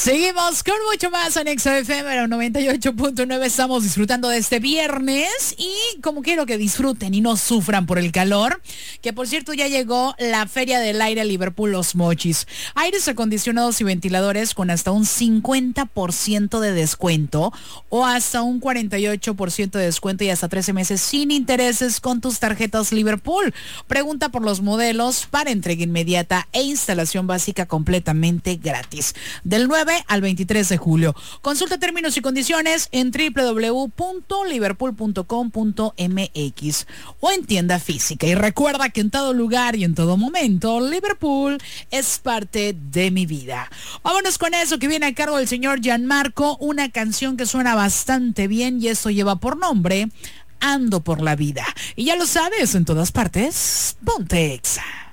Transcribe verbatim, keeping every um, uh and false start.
Seguimos con mucho más en X F M noventa y ocho punto nueve. Estamos disfrutando de este viernes y como quiero que disfruten y no sufran por el calor, que por cierto ya llegó la Feria del Aire a Liverpool Los Mochis. Aires acondicionados y ventiladores con hasta un cincuenta por ciento de descuento o hasta un cuarenta y ocho por ciento de descuento y hasta trece meses sin intereses con tus tarjetas Liverpool. Pregunta por los modelos para entrega inmediata e instalación básica completamente gratis. Del nueve al veintitrés de julio. Consulta términos y condiciones en doble u doble u doble u punto liverpool punto com punto m x o en tienda física. Y recuerda que en todo lugar y en todo momento, Liverpool es parte de mi vida. Vámonos con eso que viene a cargo del señor Gianmarco, una canción que suena bastante bien y esto lleva por nombre Ando por la vida. Y ya lo sabes, en todas partes, ponte Exa.